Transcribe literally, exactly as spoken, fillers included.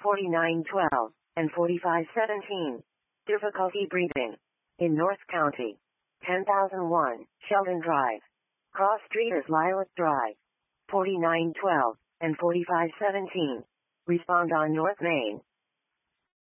forty-nine twelve, and forty-five seventeen. Difficulty breathing. In North County. ten thousand one, Sheldon Drive. Cross Street is Lilac Drive. forty-nine twelve, and forty-five seventeen. Respond on North Main.